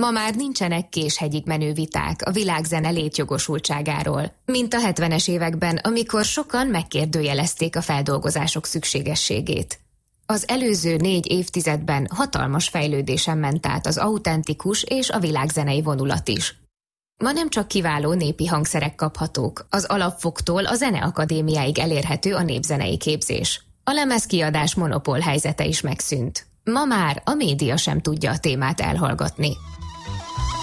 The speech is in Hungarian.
Ma már nincsenek késhegyig menő viták a világzene létjogosultságáról, mint a 70-es években, amikor sokan megkérdőjelezték a feldolgozások szükségességét. Az előző 4 évtizedben hatalmas fejlődésen ment át az autentikus és a világzenei vonulat is. Ma nem csak kiváló népi hangszerek kaphatók, az alapfoktól a zeneakadémiáig elérhető a népzenei képzés. A lemezkiadás monopól helyzete is megszűnt. Ma már a média sem tudja a témát elhallgatni.